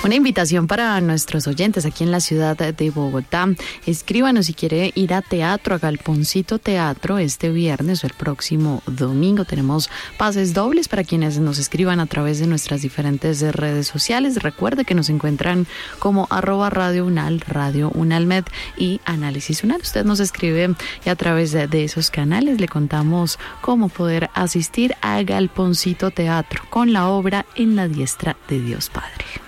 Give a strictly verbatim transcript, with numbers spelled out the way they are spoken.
Una invitación para nuestros oyentes aquí en la ciudad de Bogotá. Escríbanos si quiere ir a teatro, a Galponcito Teatro, este viernes o el próximo domingo. Tenemos pases dobles para quienes nos escriban a través de nuestras diferentes redes sociales. Recuerde que nos encuentran como arroba Radio Unal, Radio Unalmed y Análisis Unal. Usted nos escribe y a través de, de esos canales le contamos cómo poder asistir a Galponcito Teatro con la obra En la diestra de Dios Padre.